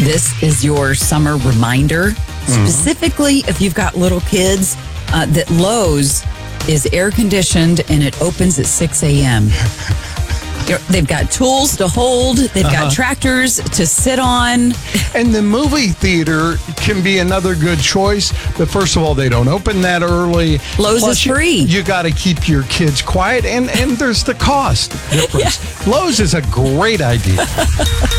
This is your summer reminder. Specifically, if you've got little kids, that Lowe's is air conditioned and it opens at 6 a.m. They've got tools to hold. They've got tractors to sit on. And the movie theater can be another good choice. But first of all, they don't open that early. Lowe's is free. You got to keep your kids quiet. And there's the cost difference. Lowe's is a great idea.